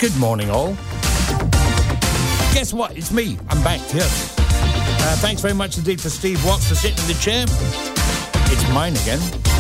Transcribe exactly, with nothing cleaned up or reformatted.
Good morning, all. Guess what? It's me. I'm back, yes. Uh, thanks very much indeed for Steve Watts for sitting in the chair. It's mine again.